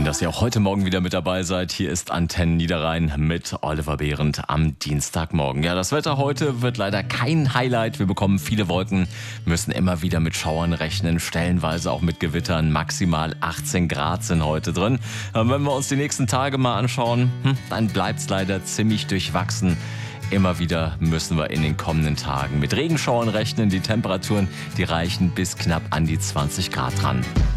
dass ihr auch heute Morgen wieder mit dabei seid. Hier ist Antenne Niederrhein mit Oliver Behrendt am Dienstagmorgen. Ja, das Wetter heute wird leider kein Highlight. Wir bekommen viele Wolken, müssen immer wieder mit Schauern rechnen, stellenweise auch mit Gewittern. Maximal 18 Grad sind heute drin. Wenn wir uns die nächsten Tage mal anschauen, dann bleibt es leider ziemlich durchwachsen. Immer wieder müssen wir in den kommenden Tagen mit Regenschauern rechnen. Die Temperaturen, die reichen bis knapp an die 20 Grad ran.